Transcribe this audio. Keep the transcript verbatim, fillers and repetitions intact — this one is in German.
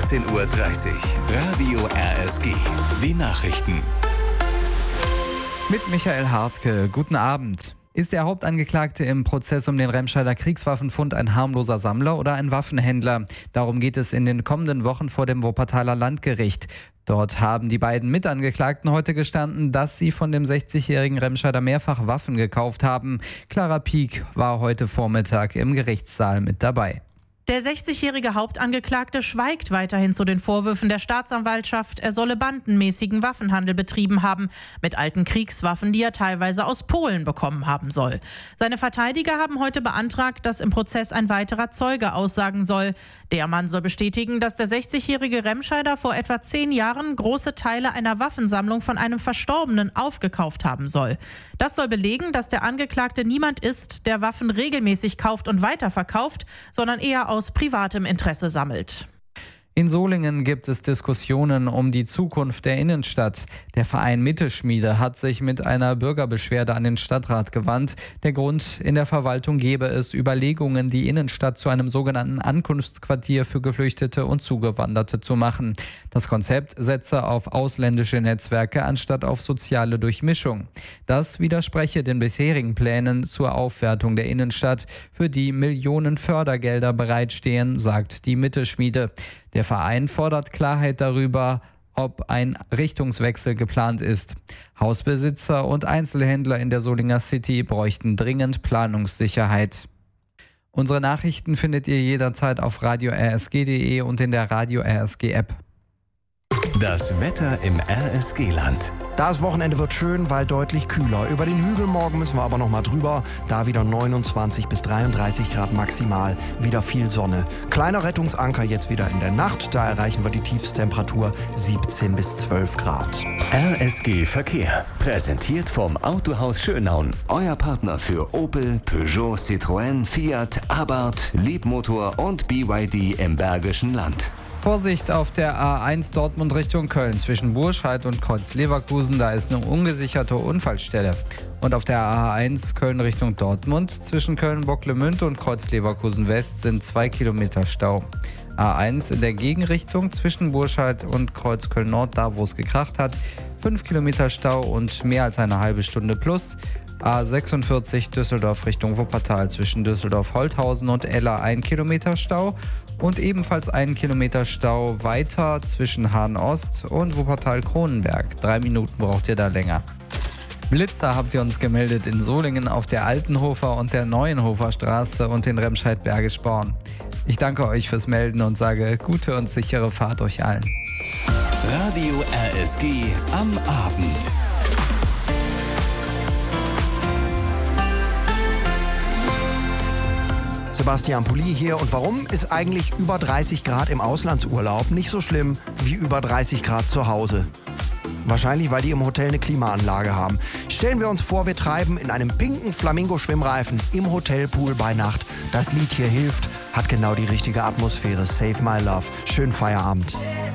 achtzehn Uhr dreißig. Radio R S G. Die Nachrichten. Mit Michael Hartke. Guten Abend. Ist der Hauptangeklagte im Prozess um den Remscheider Kriegswaffenfund ein harmloser Sammler oder ein Waffenhändler? Darum geht es in den kommenden Wochen vor dem Wuppertaler Landgericht. Dort haben die beiden Mitangeklagten heute gestanden, dass sie von dem sechzigjährigen Remscheider mehrfach Waffen gekauft haben. Clara Pieck war heute Vormittag im Gerichtssaal mit dabei. Der sechzigjährige Hauptangeklagte schweigt weiterhin zu den Vorwürfen der Staatsanwaltschaft, er solle bandenmäßigen Waffenhandel betrieben haben mit alten Kriegswaffen, die er teilweise aus Polen bekommen haben soll. Seine Verteidiger haben heute beantragt, dass im Prozess ein weiterer Zeuge aussagen soll. Der Mann soll bestätigen, dass der sechzigjährige Remscheider vor etwa zehn Jahren große Teile einer Waffensammlung von einem Verstorbenen aufgekauft haben soll. Das soll belegen, dass der Angeklagte niemand ist, der Waffen regelmäßig kauft und weiterverkauft, sondern eher aus aus privatem Interesse sammelt. In Solingen gibt es Diskussionen um die Zukunft der Innenstadt. Der Verein Mittelschmiede hat sich mit einer Bürgerbeschwerde an den Stadtrat gewandt. Der Grund: in der Verwaltung gebe es Überlegungen, die Innenstadt zu einem sogenannten Ankunftsquartier für Geflüchtete und Zugewanderte zu machen. Das Konzept setze auf ausländische Netzwerke anstatt auf soziale Durchmischung. Das widerspreche den bisherigen Plänen zur Aufwertung der Innenstadt, für die Millionen Fördergelder bereitstehen, sagt die Mittelschmiede. Der Verein fordert Klarheit darüber, ob ein Richtungswechsel geplant ist. Hausbesitzer und Einzelhändler in der Solinger City bräuchten dringend Planungssicherheit. Unsere Nachrichten findet ihr jederzeit auf radio r s g punkt d e und in der Radio R S G App. Das Wetter im R S G-Land. Das Wochenende wird schön, weil deutlich kühler. Über den Hügel morgen müssen wir aber noch mal drüber. Da wieder neunundzwanzig bis dreiunddreißig Grad maximal. Wieder viel Sonne. Kleiner Rettungsanker jetzt wieder in der Nacht. Da erreichen wir die Tiefstemperatur siebzehn bis zwölf Grad. R S G Verkehr. Präsentiert vom Autohaus Schönaun. Euer Partner für Opel, Peugeot, Citroën, Fiat, Abarth, Leapmotor und B Y D im Bergischen Land. Vorsicht auf der A eins Dortmund Richtung Köln zwischen Burscheid und Kreuz-Leverkusen, da ist eine ungesicherte Unfallstelle. Und auf der A eins Köln Richtung Dortmund zwischen Köln-Bocklemünd und Kreuz-Leverkusen West sind zwei Kilometer Stau. A eins in der Gegenrichtung zwischen Burscheid und Kreuz-Köln Nord, da wo es gekracht hat, fünf Kilometer Stau und mehr als eine halbe Stunde plus. A sechsundvierzig Düsseldorf Richtung Wuppertal zwischen Düsseldorf-Holthausen und Eller ein Kilometer Stau und ebenfalls einen Kilometer Stau weiter zwischen Hahn-Ost und Wuppertal-Kronenberg. Drei Minuten braucht ihr da länger. Blitzer habt ihr uns gemeldet in Solingen auf der Altenhofer und der Neuenhofer Straße und in Remscheid-Bergisch-Born. Ich danke euch fürs Melden und sage gute und sichere Fahrt euch allen. Radio R S G am Abend. Sebastian Pulli hier. Und warum ist eigentlich über dreißig Grad im Auslandsurlaub nicht so schlimm wie über dreißig Grad zu Hause? Wahrscheinlich, weil die im Hotel eine Klimaanlage haben. Stellen wir uns vor, wir treiben in einem pinken Flamingo-Schwimmreifen im Hotelpool bei Nacht. Das Lied hier hilft, hat genau die richtige Atmosphäre. Save My Love. Schönen Feierabend.